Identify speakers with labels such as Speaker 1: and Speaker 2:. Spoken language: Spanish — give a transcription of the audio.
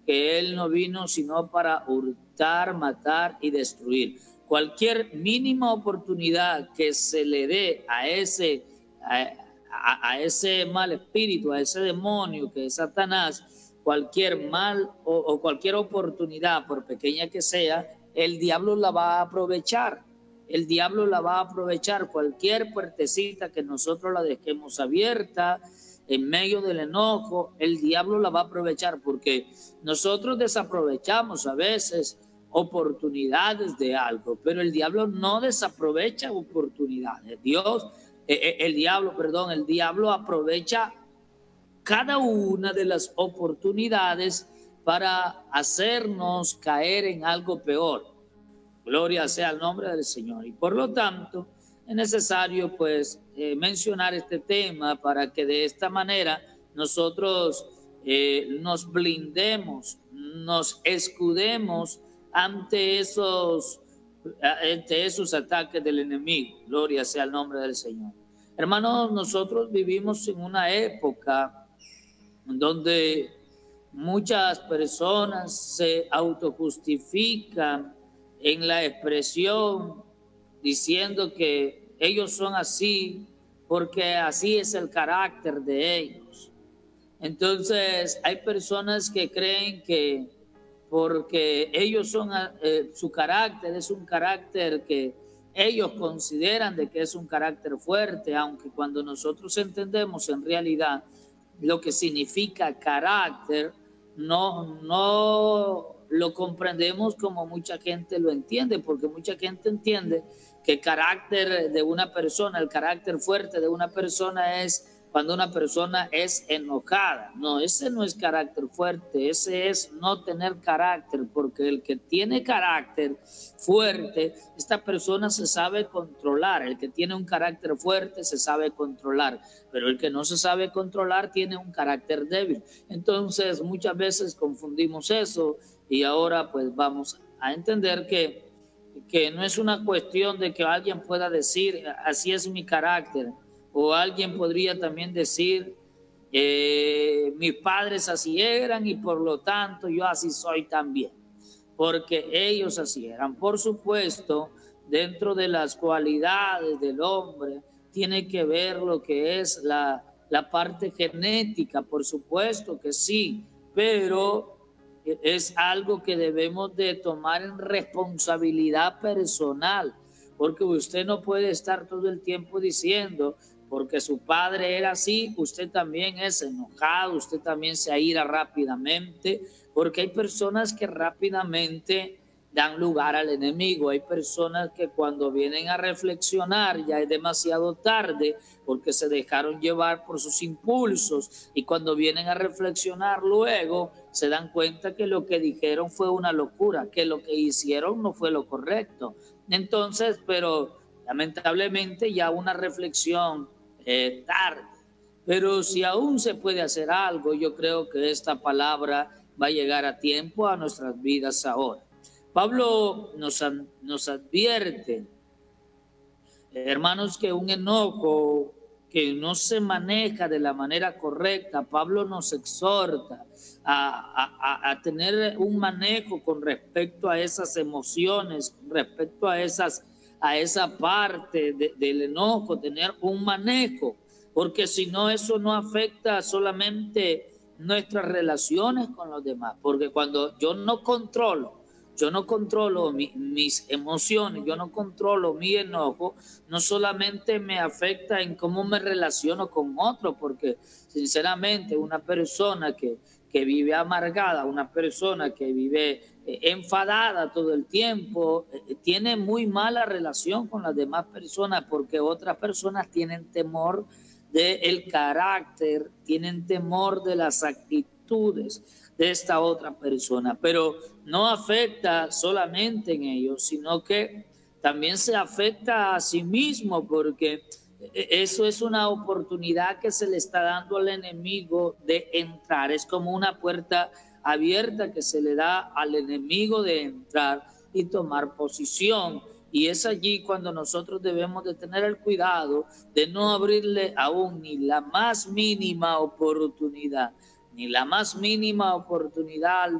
Speaker 1: porque Él no vino sino para hurtar, matar y destruir. Cualquier mínima oportunidad que se le dé a ese mal espíritu, a ese demonio que es Satanás, cualquier mal o cualquier oportunidad, por pequeña que sea, el diablo la va a aprovechar. El diablo la va a aprovechar. Cualquier puertecita que nosotros la dejemos abierta en medio del enojo, el diablo la va a aprovechar, porque nosotros desaprovechamos a veces oportunidades de algo, pero el diablo no desaprovecha oportunidades. El diablo aprovecha cada una de las oportunidades para hacernos caer en algo peor. Gloria sea el nombre del Señor. Y por lo tanto, es necesario mencionar este tema para que de esta manera nosotros nos blindemos, nos escudemos ante esos ataques del enemigo. Gloria sea el nombre del Señor. Hermanos, nosotros vivimos en una época donde muchas personas se autojustifican en la expresión diciendo que ellos son así porque así es el carácter de ellos. Entonces hay personas que creen que porque ellos son, su carácter es un carácter que ellos consideran de que es un carácter fuerte, aunque cuando nosotros entendemos en realidad lo que significa carácter, no lo comprendemos como mucha gente lo entiende, porque mucha gente entiende que el carácter de una persona, el carácter fuerte de una persona es cuando una persona es enojada. No, ese no es carácter fuerte, ese es no tener carácter, porque el que tiene carácter fuerte, esta persona se sabe controlar. El que tiene un carácter fuerte se sabe controlar, pero el que no se sabe controlar tiene un carácter débil. Entonces muchas veces confundimos eso, y ahora pues vamos a entender que no es una cuestión de que alguien pueda decir así es mi carácter, o alguien podría también decir mis padres así eran y por lo tanto yo así soy también, porque ellos así eran. Por supuesto, dentro de las cualidades del hombre tiene que ver lo que es la parte genética, por supuesto que sí, pero es algo que debemos de tomar en responsabilidad personal, porque usted no puede estar todo el tiempo diciendo porque su padre era así, usted también es enojado, usted también se aira rápidamente, porque hay personas que rápidamente dan lugar al enemigo. Hay personas que cuando vienen a reflexionar ya es demasiado tarde porque se dejaron llevar por sus impulsos, y cuando vienen a reflexionar luego se dan cuenta que lo que dijeron fue una locura, que lo que hicieron no fue lo correcto. Entonces, pero lamentablemente ya una reflexión tarde. Pero si aún se puede hacer algo, yo creo que esta palabra va a llegar a tiempo a nuestras vidas ahora. Pablo nos advierte, hermanos, que un enojo que no se maneja de la manera correcta, Pablo nos exhorta a tener un manejo con respecto a esas emociones, con respecto a esa parte del enojo, tener un manejo, porque si no, eso no afecta solamente nuestras relaciones con los demás, porque cuando yo no controlo mis emociones, yo no controlo mi enojo, no solamente me afecta en cómo me relaciono con otros, porque sinceramente una persona que vive amargada, una persona que vive enfadada todo el tiempo, tiene muy mala relación con las demás personas, porque otras personas tienen temor del carácter, tienen temor de las actitudes de esta otra persona, pero no afecta solamente en ellos, sino que también se afecta a sí mismo, porque eso es una oportunidad que se le está dando al enemigo de entrar. Es como una puerta abierta que se le da al enemigo de entrar y tomar posición. Y es allí cuando nosotros debemos de tener el cuidado de no abrirle aún ni la más mínima oportunidad